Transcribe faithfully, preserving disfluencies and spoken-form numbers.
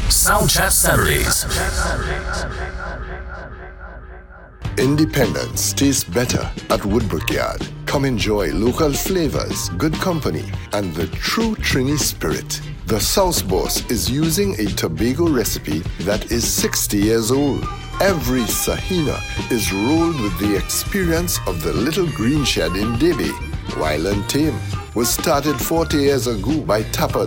Sound Chat Saturdays. Independence tastes better at Woodbrook Yard. Come enjoy local flavors, good company, and the true Trini spirit. The Sauce Boss is using a Tobago recipe that is sixty years old. Every sahina is rolled with the experience of the little green shed in Devi. Wild and Tame was started forty years ago by Tapper